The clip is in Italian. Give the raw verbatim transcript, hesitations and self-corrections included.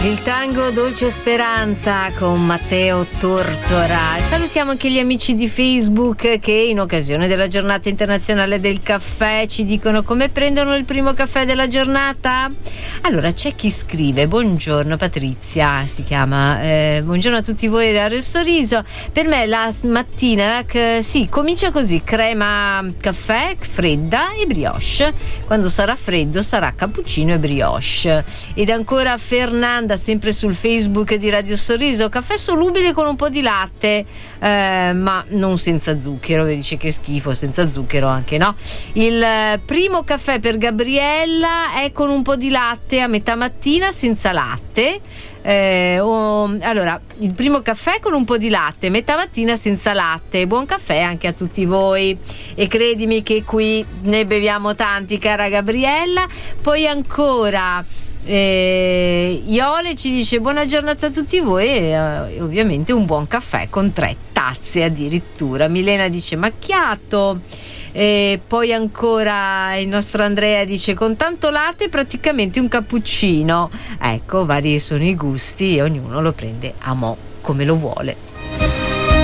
Il tango Dolce Speranza con Matteo Tortora. Salutiamo anche gli amici di Facebook che in occasione della giornata internazionale del caffè ci dicono come prendono il primo caffè della giornata. Allora c'è chi scrive: buongiorno Patrizia, si chiama, eh, buongiorno a tutti voi da Radio Sorriso. Per me la mattina eh, sì, comincia così: crema caffè fredda e brioche, quando sarà freddo sarà cappuccino e brioche. Ed ancora Fernanda, sempre sul Facebook di Radio Sorriso: caffè solubile con un po' di latte, eh, ma non senza zucchero. Vi dice che schifo, senza zucchero anche, no? Il primo caffè per Gabriella è con un po' di latte a metà mattina, senza latte. Eh, oh, allora, il primo caffè con un po' di latte, metà mattina senza latte. Buon caffè anche a tutti voi. E credimi che qui ne beviamo tanti, cara Gabriella. Poi ancora Eh, Iole ci dice buona giornata a tutti voi e eh, ovviamente un buon caffè con tre tazze addirittura. Milena dice macchiato. E poi ancora il nostro Andrea dice con tanto latte praticamente un cappuccino. Ecco, vari sono i gusti e ognuno lo prende a mo' come lo vuole.